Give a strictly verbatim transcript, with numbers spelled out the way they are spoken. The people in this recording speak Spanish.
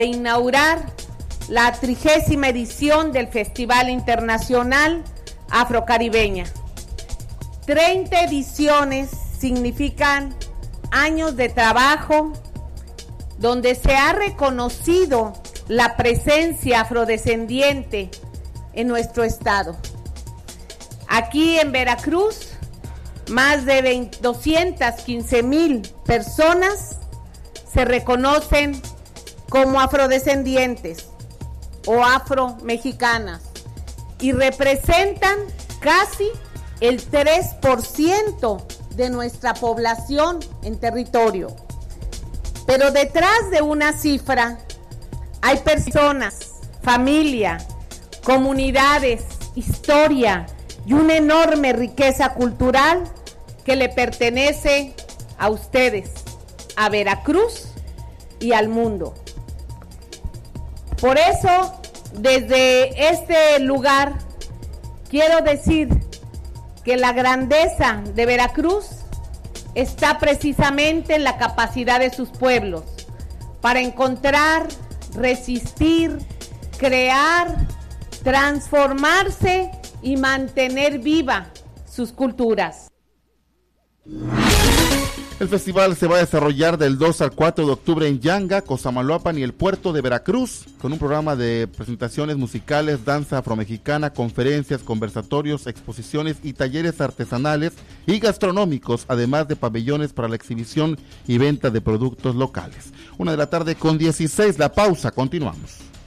inaugurar la trigésima edición del Festival Internacional Afrocaribeña. treinta ediciones significan años de trabajo donde se ha reconocido la presencia afrodescendiente en nuestro estado. Aquí en Veracruz, más de doscientas quince mil personas se reconocen como afrodescendientes o afromexicanas y representan casi el tres por ciento de nuestra población en territorio. Pero detrás de una cifra hay personas, familia, comunidades, historia y una enorme riqueza cultural que le pertenece a ustedes, a Veracruz y al mundo. Por eso, desde este lugar, quiero decir que la grandeza de Veracruz está precisamente en la capacidad de sus pueblos para encontrar, resistir, crear, transformarse y mantener viva sus culturas. El festival se va a desarrollar del dos al cuatro de octubre en Yanga, Cosamaloapan y el puerto de Veracruz, con un programa de presentaciones musicales, danza afromexicana, conferencias, conversatorios, exposiciones y talleres artesanales y gastronómicos, además de pabellones para la exhibición y venta de productos locales. Una de la tarde con dieciséis, la pausa, continuamos.